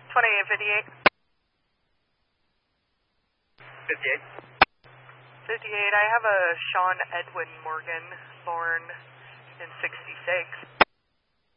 2858. 58. 58, I have a Sean Edwin Morgan, born in 66.